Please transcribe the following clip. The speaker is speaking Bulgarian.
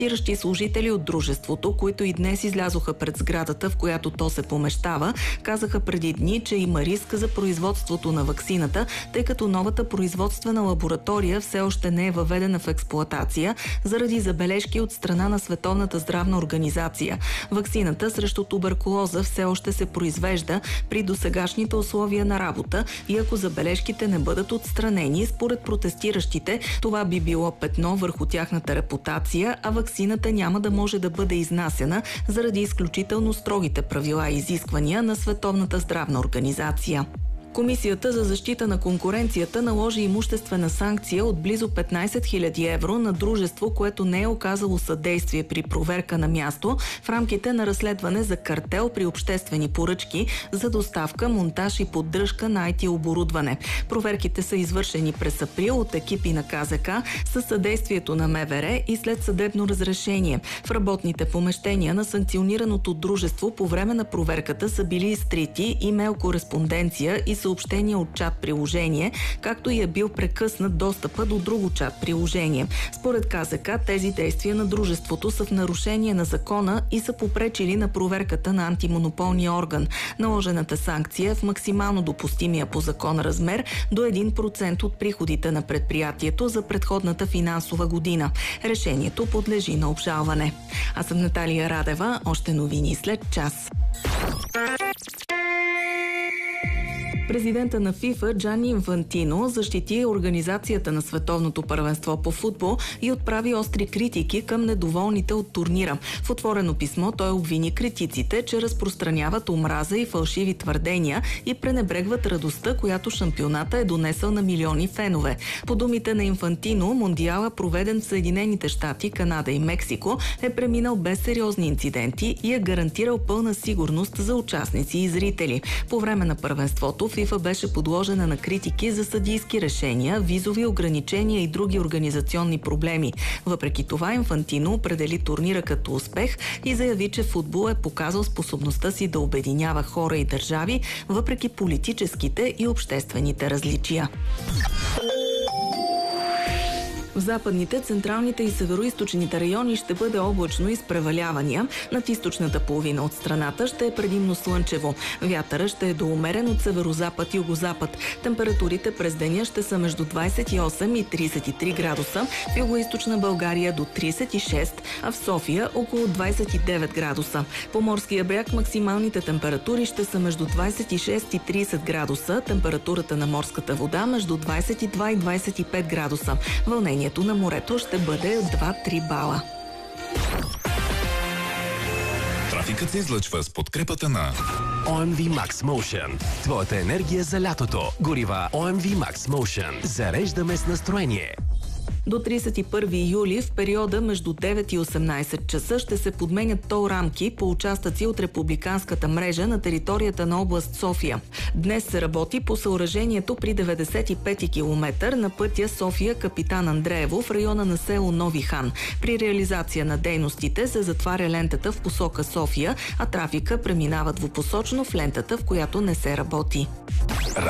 Протестиращи служители от дружеството, които и днес излязоха пред сградата, в която то се помещава, казаха преди дни, че има риск за производството на ваксината, тъй като новата производствена лаборатория все още не е въведена в експлоатация заради забележки от страна на Световната здравна организация. Ваксината срещу туберкулоза все още се произвежда при досегашните условия на работа и ако забележките не бъдат отстранени, според протестиращите, това би било петно върху тяхната репутация, а ваксината няма да може да бъде изнасяна заради изключително строгите правила и изисквания на Световната здравна организация. Комисията за защита на конкуренцията наложи имуществена санкция от близо 15 000 евро на дружество, което не е оказало съдействие при проверка на място в рамките на разследване за картел при обществени поръчки за доставка, монтаж и поддръжка на IT оборудване. Проверките са извършени през април от екипи на КЗК със съдействието на МВР и след съдебно разрешение. В работните помещения на санкционираното дружество по време на проверката са били изтрити имейл кореспонденция и съобщения от чат-приложение, както и е бил прекъснат достъпа до друго чат-приложение. Според КЗК, тези действия на дружеството са в нарушение на закона и са попречили на проверката на антимонополния орган. Наложената санкция е в максимално допустимия по закон размер до 1% от приходите на предприятието за предходната финансова година. Решението подлежи на обжалване. Аз съм Наталия Радева. Още новини след час. Президента на ФИФА Джани Инфантино защити организацията на световното първенство по футбол и отправи остри критики към недоволните от турнира. В отворено писмо той обвини критиците, че разпространяват омраза и фалшиви твърдения и пренебрегват радостта, която шампионата е донесъл на милиони фенове. По думите на Инфантино, мондиала, проведен в Съединените щати, Канада и Мексико, е преминал без сериозни инциденти и е гарантирал пълна сигурност за участници и зрители. По време на първенството ФИФА беше подложена на критики за съдийски решения, визови ограничения и други организационни проблеми. Въпреки това, Инфантино определи турнира като успех и заяви, че футбол е показал способността си да обединява хора и държави, въпреки политическите и обществените различия. В западните, централните и североизточните райони ще бъде облачно и с превалявания. Над източната половина от страната ще е предимно слънчево. Вятъра ще е до умерен от северозапад и югозапад. Температурите през деня ще са между 28 и 33 градуса, в югоизточна България до 36, а в София около 29 градуса. По морския бряг максималните температури ще са между 26 и 30 градуса, температурата на морската вода между 22 и 25 градуса. Вълнението на морето ще бъде 2-3 бала. Трафикът се излъчва с подкрепата на OMV Max Motion. Твоята енергия за лятото. Горива OMV Max Motion. Зареждаме с настроение. До 31 юли в периода между 9 и 18 часа ще се подменят тол рамки по участъци от републиканската мрежа на територията на област София. Днес се работи по съоръжението при 95-ти километър на пътя София-Капитан Андреево в района на село Нови хан. При реализация на дейностите се затваря лентата в посока София, а трафика преминава двупосочно в лентата, в която не се работи.